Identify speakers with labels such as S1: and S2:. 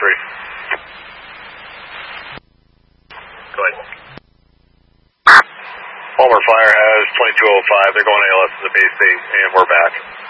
S1: Go ahead. Palmer Fire has 2205. They're going ALS to the base state, and we're back.